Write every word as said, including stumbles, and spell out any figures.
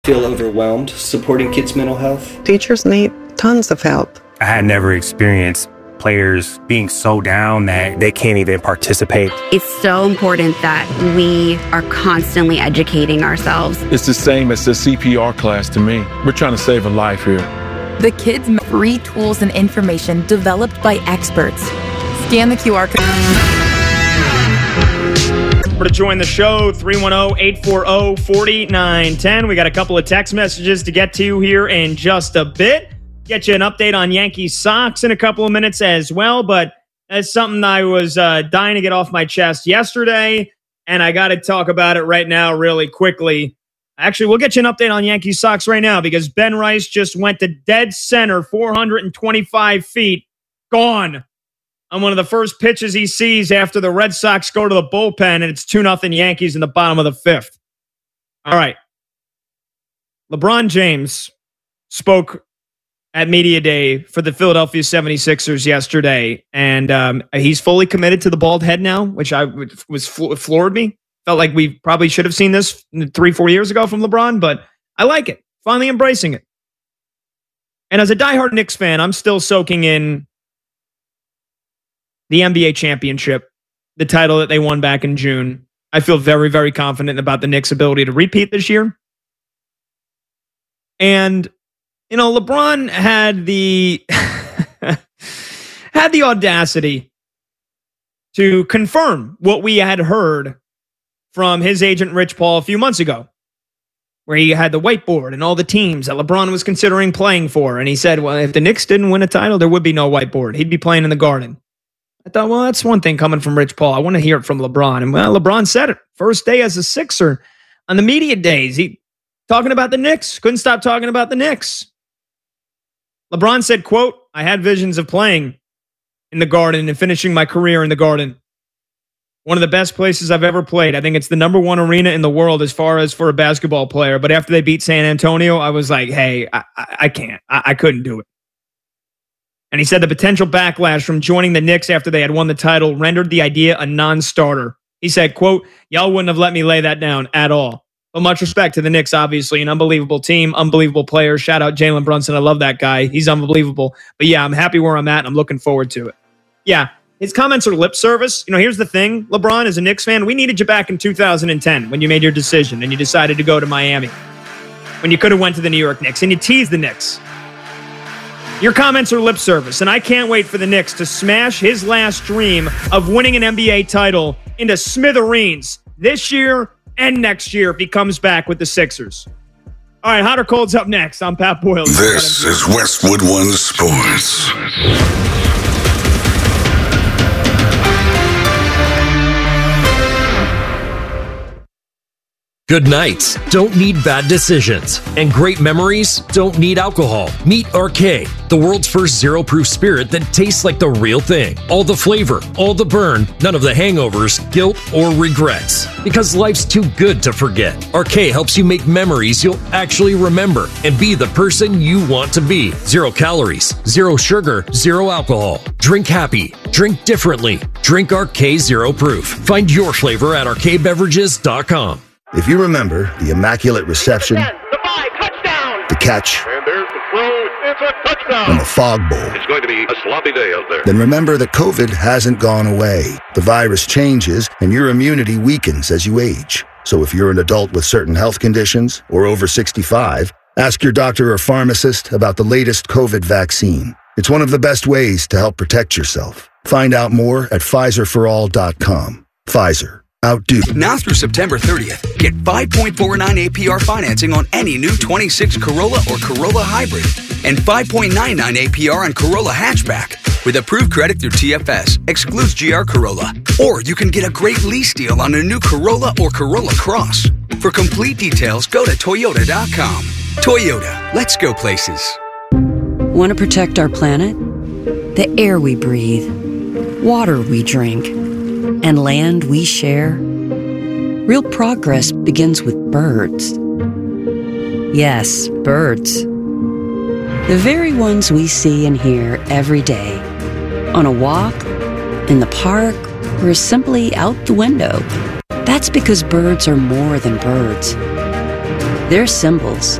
Feel overwhelmed supporting kids' mental health? Teachers need tons of help. I had never experienced players being so down that they can't even participate. It's so important that we are constantly educating ourselves. It's the same as the C P R class to me. We're trying to save a life here. The kids' free tools and information developed by experts. Scan the Q R code. To join the show, three one zero, eight four zero, four nine one zero. We got a couple of text messages to get to here in just a bit. Get you an update on Yankees Sox in a couple of minutes as well, but that's something I was uh, dying to get off my chest yesterday, and I got to talk about it right now really quickly. Actually, we'll get you an update on Yankees Sox right now because Ben Rice just went to dead center, four hundred twenty-five feet, gone. On one of the first pitches he sees after the Red Sox go to the bullpen, and it's two nothing Yankees in the bottom of the fifth. All right. LeBron James spoke at Media Day for the Philadelphia seventy-sixers yesterday, and um, he's fully committed to the bald head now, which I was floored me. Felt like we probably should have seen this three, four years ago from LeBron, but I like it. Finally embracing it. And as a diehard Knicks fan, I'm still soaking in the N B A championship, the title that they won back in June. I feel very, very confident about the Knicks' ability to repeat this year. And, you know, LeBron had the had the audacity to confirm what we had heard from his agent, Rich Paul, a few months ago, where he had the whiteboard and all the teams that LeBron was considering playing for. And he said, well, if the Knicks didn't win a title, there would be no whiteboard. He'd be playing in the Garden. I thought, well, that's one thing coming from Rich Paul. I want to hear it from LeBron. And well, LeBron said it. First day as a Sixer on the media days. He talking about the Knicks. Couldn't stop talking about the Knicks. LeBron said, quote, I had visions of playing in the Garden and finishing my career in the Garden. One of the best places I've ever played. I think it's the number one arena in the world as far as for a basketball player. But after they beat San Antonio, I was like, hey, I, I, I can't. I, I couldn't do it. And he said the potential backlash from joining the Knicks after they had won the title rendered the idea a non-starter. He said, quote, y'all wouldn't have let me lay that down at all. But much respect to the Knicks, obviously. An unbelievable team, unbelievable players. Shout out Jalen Brunson. I love that guy. He's unbelievable. But yeah, I'm happy where I'm at, and I'm looking forward to it. Yeah, his comments are lip service. You know, here's the thing, LeBron, as a Knicks fan, we needed you back in two thousand ten when you made your decision and you decided to go to Miami. When you could have went to the New York Knicks, and you teased the Knicks. Your comments are lip service, and I can't wait for the Knicks to smash his last dream of winning an N B A title into smithereens this year and next year if he comes back with the Sixers. All right, Hot or Cold's up next. I'm Pat Boyle. This is Westwood One Sports. Good nights don't need bad decisions, and great memories don't need alcohol. Meet Arcade, the world's first zero-proof spirit that tastes like the real thing. All the flavor, all the burn, none of the hangovers, guilt, or regrets. Because life's too good to forget. Arcade helps you make memories you'll actually remember and be the person you want to be. Zero calories, zero sugar, zero alcohol. Drink happy. Drink differently. Drink Arcade Zero Proof. Find your flavor at arcade beverages dot com. If you remember the immaculate reception, the, five, touchdown. the catch, and there's the throw, it's a touchdown. and the fog bowl, it's going to be a sloppy day out there. Then remember that COVID hasn't gone away. The virus changes, and your immunity weakens as you age. So if you're an adult with certain health conditions or over sixty-five, ask your doctor or pharmacist about the latest COVID vaccine. It's one of the best ways to help protect yourself. Find out more at Pfizer for all dot com. Pfizer. Outdo. Now through September thirtieth, get five point four nine A P R financing on any new twenty-six Corolla or Corolla Hybrid and five point nine nine A P R on Corolla Hatchback. With approved credit through T F S, excludes G R Corolla. Or you can get a great lease deal on a new Corolla or Corolla Cross. For complete details, go to Toyota dot com. Toyota, let's go places. Want to protect our planet? The air we breathe, water we drink, and land we share? Real progress begins with birds. Yes, birds. The very ones we see and hear every day. On a walk, in the park, or simply out the window. That's because birds are more than birds. They're symbols,